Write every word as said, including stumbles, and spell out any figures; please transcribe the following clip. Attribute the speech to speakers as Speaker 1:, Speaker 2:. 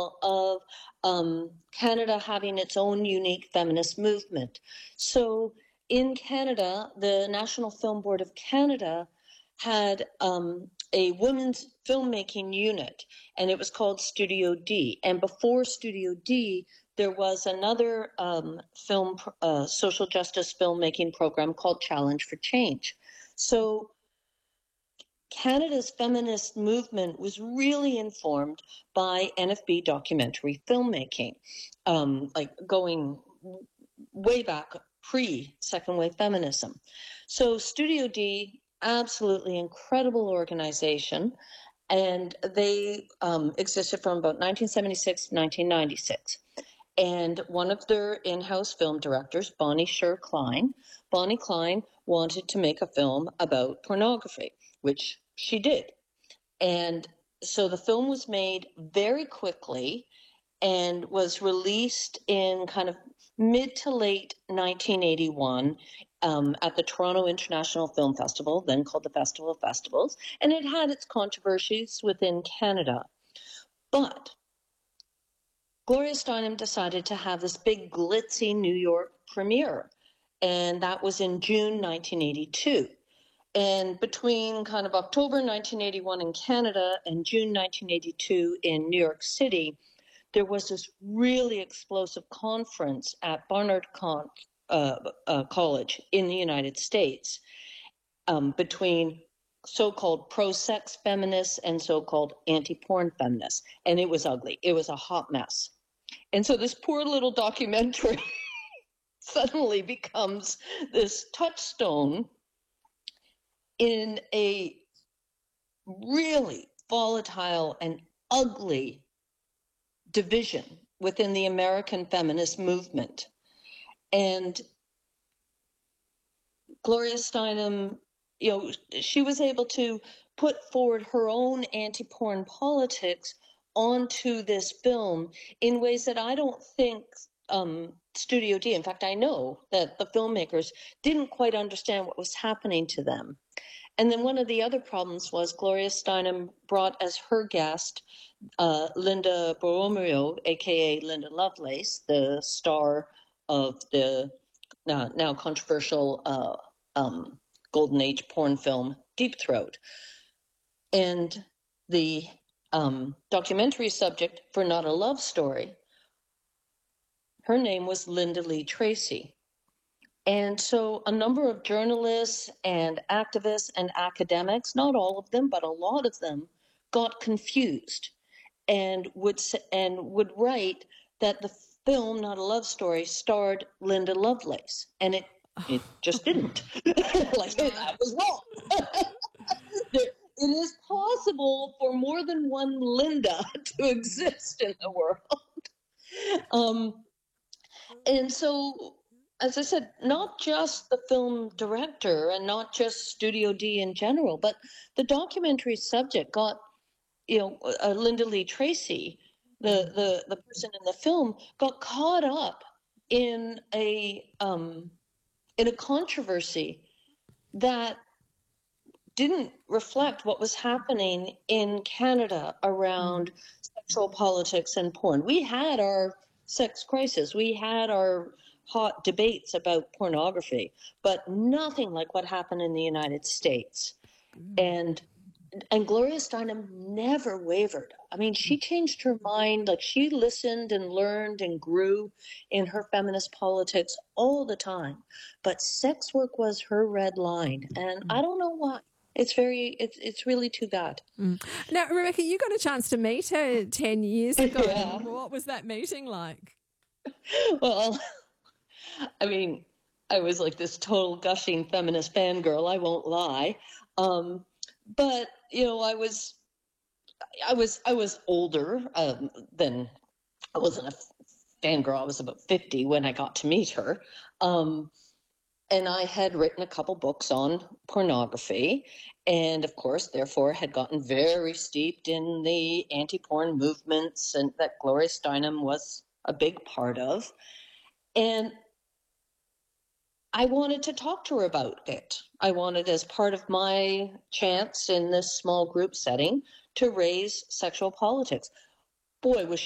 Speaker 1: example of um, Canada having its own unique feminist movement. So in Canada, the National Film Board of Canada had um, a women's filmmaking unit, and it was called Studio D. And before Studio D, there was another um, film, uh, social justice filmmaking program called Challenge for Change. So Canada's feminist movement was really informed by N F B documentary filmmaking, um, like going way back pre-second wave feminism. So Studio D, absolutely incredible organization, and they um, existed from about nineteen seventy-six to nineteen ninety-six. And one of their in-house film directors, Bonnie Sher Klein, Bonnie Klein wanted to make a film about pornography, which she did. And so the film was made very quickly and was released in kind of mid to late nineteen eighty-one um, at the Toronto International Film Festival, then called the Festival of Festivals. And it had its controversies within Canada. But Gloria Steinem decided to have this big glitzy New York premiere, and that was in June nineteen eighty-two. And between kind of October nineteen eighty-one in Canada and June nineteen eighty-two in New York City, there was this really explosive conference at Barnard Con- uh, uh, College in the United States um, between so-called pro-sex feminists and so-called anti-porn feminists. And it was ugly. It was a hot mess. And so this poor little documentary suddenly becomes this touchstone in a really volatile and ugly division within the American feminist movement. And Gloria Steinem, you know, she was able to put forward her own anti-porn politics onto this film in ways that I don't think um, Studio D, in fact, I know that the filmmakers didn't quite understand what was happening to them. And then one of the other problems was Gloria Steinem brought as her guest uh, Linda Borromeo, a k a. Linda Lovelace, the star of the uh, now controversial uh, um, Golden Age porn film Deep Throat. And the um, documentary subject for Not a Love Story, her name was Linda Lee Tracy. And so a number of journalists and activists and academics, not all of them, but a lot of them, got confused and would and would write that the film Not a Love Story starred Linda Lovelace, and it it just didn't. Like that was wrong. There, it is possible for more than one Linda to exist in the world. Um, and so, as I said, not just the film director and not just Studio D in general, but the documentary subject got, you know, uh, Linda Lee Tracy, the, the, the person in the film, got caught up in a um, in a controversy that didn't reflect what was happening in Canada around sexual politics and porn. We had our sex crisis. We had our hot debates about pornography, but nothing like what happened in the United States. And and Gloria Steinem never wavered. I mean, she changed her mind. Like, she listened and learned and grew in her feminist politics all the time. But sex work was her red line. And I don't know why. It's very, it's it's really too bad.
Speaker 2: Mm. Now, Rebecca, you got a chance to meet her ten years ago.
Speaker 1: Yeah.
Speaker 2: What was that meeting like?
Speaker 1: Well, I mean, I was like this total gushing feminist fangirl, I won't lie. Um, but, you know, I was, I was, I was older um, than, I wasn't a fangirl. I was about fifty when I got to meet her. Um, and I had written a couple books on pornography, and of course, therefore, had gotten very steeped in the anti-porn movements, and that Gloria Steinem was a big part of. And I wanted to talk to her about it. I wanted, as part of my chance in this small group setting, to raise sexual politics. Boy, was